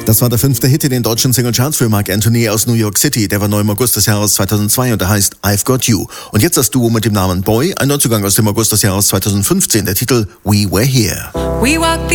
Das war der 5. Hit in den deutschen Singlecharts für Marc Anthony aus New York City. Der war neu im August des Jahres 2002 und der heißt I've Got You. Und jetzt das Duo mit dem Namen Boy, ein Neuzugang aus dem August des Jahres 2015, der Titel We Were Here. We walk the